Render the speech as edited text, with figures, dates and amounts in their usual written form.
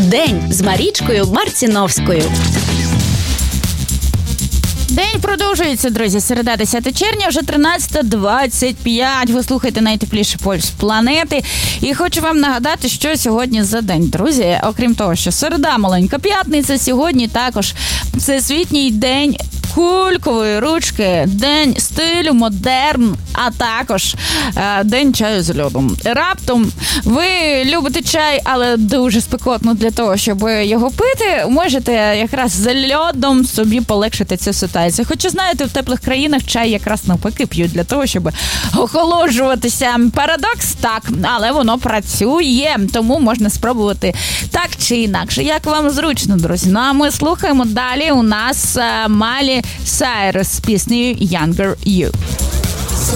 День з Марічкою Марціновською. День продовжується, друзі. Середа, 10 червня, вже 13:25. Ви слухаєте найтепліший пульс планети. І хочу вам нагадати, що сьогодні за день, друзі. Окрім того, що середа, маленька п'ятниця, сьогодні також Всесвітній день кулькової ручки, день стилю модерн, а також день чаю з льодом. Раптом ви любите чай, але дуже спекотно для того, щоб його пити, можете якраз з льодом собі полегшити цю ситуацію. Хоча, знаєте, в теплих країнах чай якраз навпаки п'ють для того, щоб охолоджуватися. Парадокс? Так, але воно працює, тому можна спробувати так чи інакше. Як вам зручно, друзі? Ну, а ми слухаємо далі. У нас Майлі Сайрус з піснею Younger You.